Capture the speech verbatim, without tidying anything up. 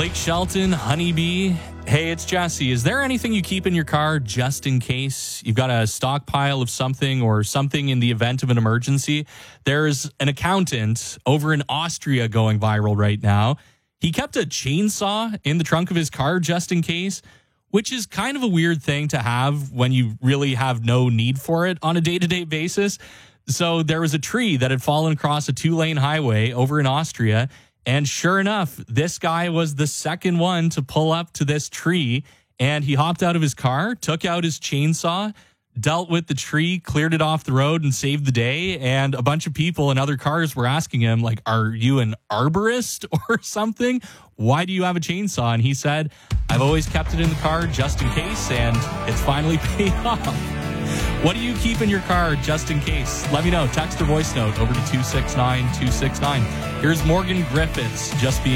Blake Shelton, Honeybee. Hey, it's Jesse. Is there anything you keep in your car just in case you've got a stockpile of something or something in the event of an emergency? There's an accountant over in Austria going viral right now. He kept a chainsaw in the trunk of his car just in case, which is kind of a weird thing to have when you really have no need for it on a day-to-day basis. So there was a tree that had fallen across a two-lane highway over in Austria. And sure enough, this guy was the second one to pull up to this tree, and he hopped out of his car, took out his chainsaw, dealt with the tree, cleared it off the road, and saved the day. And a bunch of people in other cars were asking him, like, are you an arborist or something? Why do you have a chainsaw? And he said, I've always kept it in the car just in case, and it's finally paid off. What do you keep in your car just in case? Let me know. Text or voice note over to two six nine two six nine. Here's Morgan Griffiths, Just Being